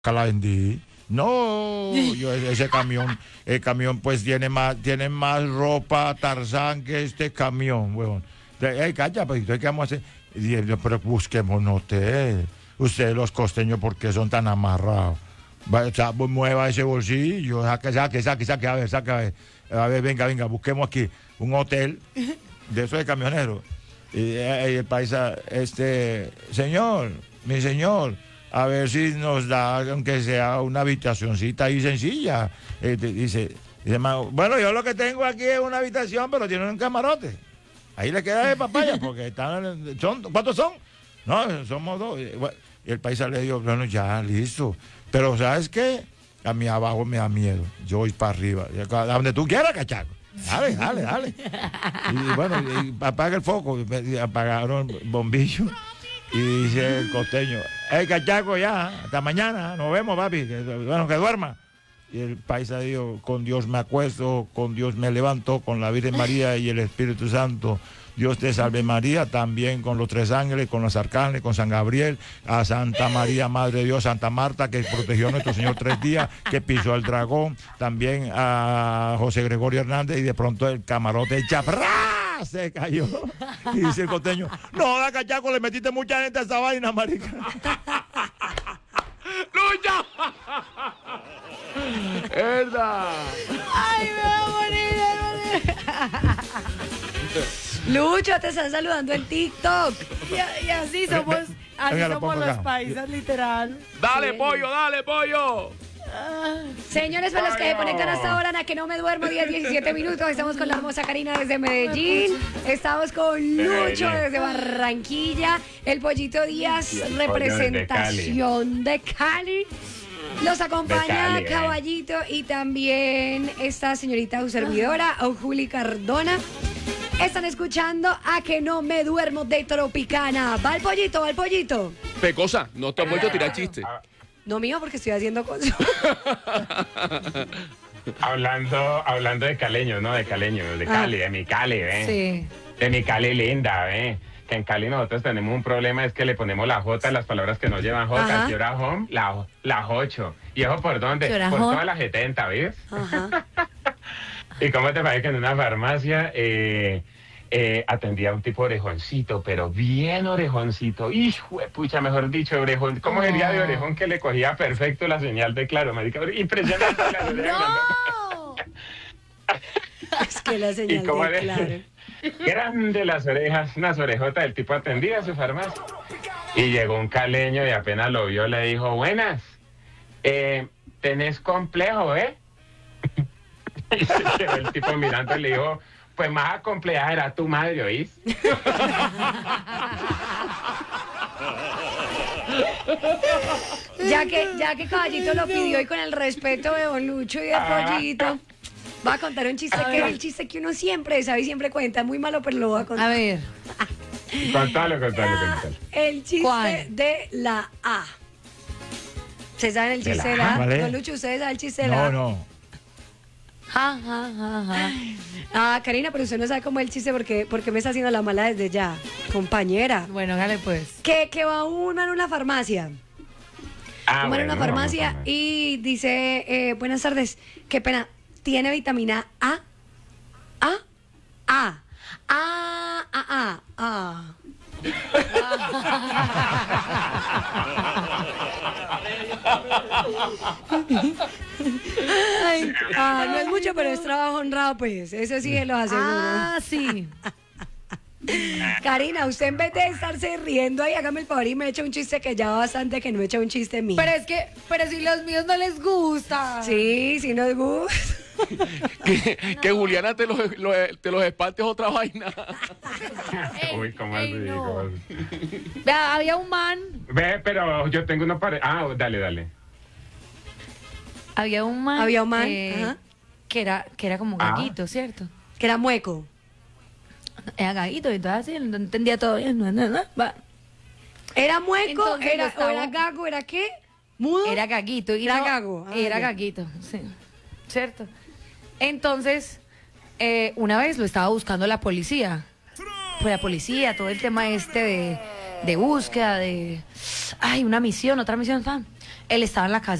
la vendí. No, yo ese camión, el camión pues tiene más ropa Tarzán que este camión, huevón. Calla, pues, ¿qué vamos a hacer? Y yo, pero busquemos un hotel. Ustedes los costeños, ¿por qué son tan amarrados? Mueva ese bolsillo, saque, a ver, saque, a ver, venga, busquemos aquí un hotel de esos de camioneros. Y el paisa, mi señor, a ver si nos da, aunque sea una habitacioncita ahí sencilla. Dice, bueno, yo lo que tengo aquí es una habitación, pero tiene un camarote. Ahí le queda de papaya, porque ¿cuántos son? No, somos dos. Y el paisa le dijo, bueno, ya, listo. Pero, ¿sabes qué? A mí abajo me da miedo. Yo voy para arriba. A donde tú quieras, cachaco. Dale. Y bueno, apaga el foco. Apagaron el bombillo. Y dice el costeño, cachaco, ya, hasta mañana, nos vemos, papi. Bueno, que duerma. Y el paisa dijo, con Dios me acuesto, con Dios me levanto, con la Virgen María y el Espíritu Santo. Dios te salve María, también con los tres ángeles, con los arcángeles, con San Gabriel, a Santa María, Madre de Dios, Santa Marta, que protegió a nuestro Señor 3 días, que pisó al dragón, también a José Gregorio Hernández, y de pronto el camarote ¡chapra! Se cayó. Y dice el costeño, no, da cachaco, le metiste mucha gente a esa vaina, marica. ¡Lucha! ¡Verdad! ¡Ay, me voy a morir! Lucho, te están saludando en TikTok. Y así somos, los paisas, literal. ¡Dale, pollo, dale, pollo! Señores, para los que se conectan hasta ahora, a que no me duermo, 17 minutos. Estamos con la hermosa Karina desde Medellín. Estamos con Lucho desde Barranquilla. El Pollito Díaz, representación de Cali. Los acompaña Caballito y también esta señorita servidora, Juli Cardona. Están escuchando A que no me duermo de Tropicana. Va el pollito. Pecosa, no te has vuelto a tirar chiste. No mío, porque estoy haciendo cosas. hablando de caleños, ¿no? De caleños, de Cali, de mi Cali, ¿eh? Sí. De mi Cali linda, ¿eh? Que en Cali nosotros tenemos un problema, es que le ponemos la J a las palabras que no llevan J. ¿Qué hora home? La 8. ¿Y eso por dónde? Por todas las 70, ¿ves? Ajá. ¿Y cómo te parece que en una farmacia atendía a un tipo orejoncito, pero bien orejoncito? Hijo de pucha, mejor dicho, orejón. ¿Cómo sería de orejón que le cogía perfecto la señal de Claro, marica? Impresionante la señal. ¡No! Es que la señal de Claro. Grande las orejas, unas orejotas, el tipo atendía a su farmacia. Y llegó un caleño y apenas lo vio le dijo, buenas, tenés complejo, ¿eh? Y se quedó el tipo mirando y le dijo, pues más compleja era tu madre, ¿oís? Ya que Caballito lo pidió y con el respeto de Don Lucho y de Pollito, va a contar un chiste que es el chiste que uno siempre sabe y siempre cuenta. Muy malo, pero lo voy a contar. A ver. Contalo. El chiste de la A. ¿Ustedes saben el chiste de la A? ¿Vale? Don Lucho, ¿ustedes saben el chiste de la A? No. Karina, pero usted no sabe cómo es el chiste porque me está haciendo la mala desde ya, compañera. Bueno, dale pues. Que va uno en una farmacia. Uno en una farmacia y dice, buenas tardes, qué pena, ¿tiene vitamina A? No es mucho, pero es trabajo honrado, pues. Eso sí se lo aseguro. Sí. Karina, usted en vez de estarse riendo ahí, hágame el favor y me echa un chiste que ya va bastante que no me echa un chiste mío. Pero si los míos no les gusta. Sí, nos gusta. Que Juliana te los espantes otra vaina. Uy, ¿cómo así? No. ¿Cómo así? Vea, había un man. Ve, pero yo tengo una pared. Dale. Había un man. Ajá. Que era como gaguito, ¿cierto? Que era mueco. Era gaguito y todo así, no entendía todo bien. Va. ¿Era mueco? Entonces, ¿O era gago? ¿Era qué? ¿Mudo? Era gaguito. Y Era no, gago. Era ya. gaguito, sí. ¿Cierto? Entonces, una vez lo estaba buscando la policía. Pues la policía, todo el tema de búsqueda, una misión, otra misión, fan. él estaba en la casa